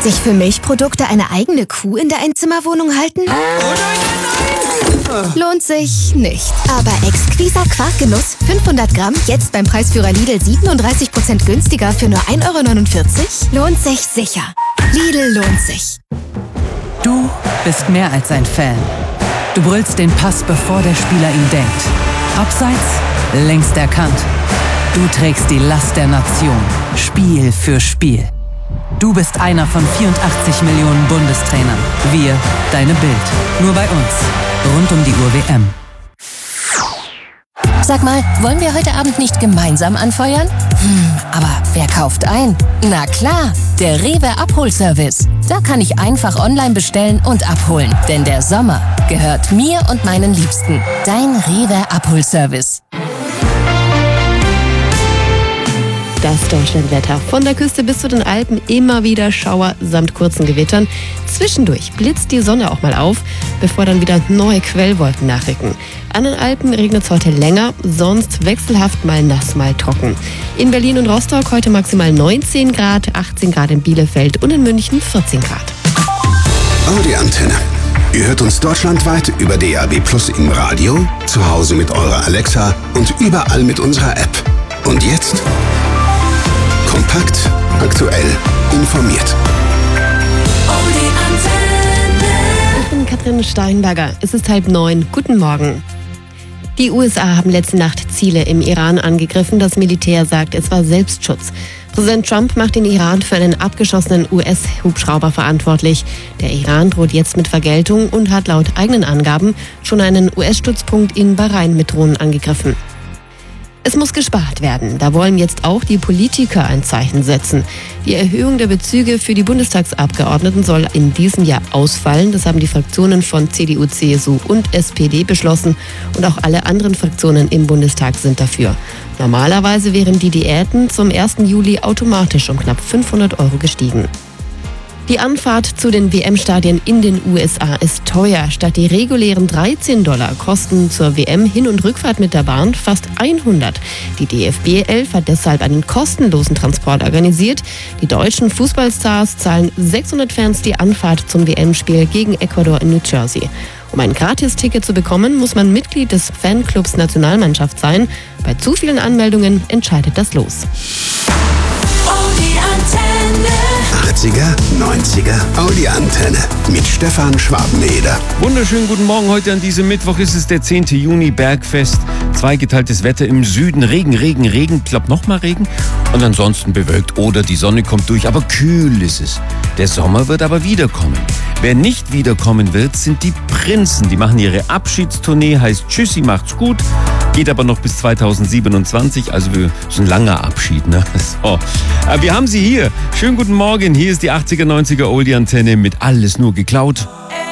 Sich für Milchprodukte eine eigene Kuh in der Einzimmerwohnung halten? Lohnt sich nicht. Aber Exquisa Quarkgenuss 500 Gramm, jetzt beim Preisführer Lidl 37% günstiger für nur 1,49 €? Lohnt sich sicher. Lidl lohnt sich. Du bist mehr als ein Fan. Du brüllst den Pass, bevor der Spieler ihn denkt. Abseits, längst erkannt. Du trägst die Last der Nation, Spiel für Spiel. Du bist einer von 84 Millionen Bundestrainern. Wir, deine Bild. Nur bei uns. Rund um die Uhr WM. Sag mal, wollen wir heute Abend nicht gemeinsam anfeuern? Aber wer kauft ein? Na klar, der Rewe Abholservice. Da kann ich einfach online bestellen und abholen. Denn der Sommer gehört mir und meinen Liebsten. Dein Rewe Abholservice. Das Deutschlandwetter. Von der Küste bis zu den Alpen immer wieder Schauer samt kurzen Gewittern. Zwischendurch blitzt die Sonne auch mal auf, bevor dann wieder neue Quellwolken nachrücken. An den Alpen regnet es heute länger, sonst wechselhaft mal nass, mal trocken. In Berlin und Rostock heute maximal 19 Grad, 18 Grad in Bielefeld und in München 14 Grad. Audi Antenne. Ihr hört uns deutschlandweit über DAB+ im Radio, zu Hause mit eurer Alexa und überall mit unserer App. Und jetzt kompakt, aktuell, informiert. Ich bin Katrin Steinberger. Es ist 8:30. Guten Morgen. Die USA haben letzte Nacht Ziele im Iran angegriffen. Das Militär sagt, es war Selbstschutz. Präsident Trump macht den Iran für einen abgeschossenen US-Hubschrauber verantwortlich. Der Iran droht jetzt mit Vergeltung und hat laut eigenen Angaben schon einen US-Stützpunkt in Bahrain mit Drohnen angegriffen. Es muss gespart werden. Da wollen jetzt auch die Politiker ein Zeichen setzen. Die Erhöhung der Bezüge für die Bundestagsabgeordneten soll in diesem Jahr ausfallen. Das haben die Fraktionen von CDU, CSU und SPD beschlossen. Und auch alle anderen Fraktionen im Bundestag sind dafür. Normalerweise wären die Diäten zum 1. Juli automatisch um knapp 500 € gestiegen. Die Anfahrt zu den WM-Stadien in den USA ist teuer. Statt die regulären $13 kosten zur WM Hin- und Rückfahrt mit der Bahn fast 100. Die DFB 11 hat deshalb einen kostenlosen Transport organisiert. Die deutschen Fußballstars zahlen 600 Fans die Anfahrt zum WM-Spiel gegen Ecuador in New Jersey. Um ein Gratisticket zu bekommen, muss man Mitglied des Fanclubs Nationalmannschaft sein. Bei zu vielen Anmeldungen entscheidet das Los. 80er, 90er, Audi Antenne mit Stefan Schwabeneder. Wunderschönen guten Morgen. Heute an diesem Mittwoch ist es der 10. Juni, Bergfest. Zweigeteiltes Wetter im Süden. Regen, Regen, Regen. Ich glaube nochmal Regen. Und ansonsten bewölkt oder die Sonne kommt durch. Aber kühl ist es. Der Sommer wird aber wiederkommen. Wer nicht wiederkommen wird, sind die Prinzen. Die machen ihre Abschiedstournee, heißt Tschüssi, macht's gut. Geht aber noch bis 2027, also so ein langer Abschied. Ne? So. Wir haben sie hier. Schönen guten Morgen. Hier ist die 80er, 90er Oldie-Antenne mit Alles nur geklaut.